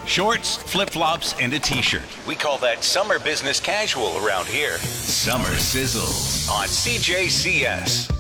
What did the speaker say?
Shorts, flip-flops, and a t-shirt. We call that summer business casual around here. Summer Sizzles on CJCS.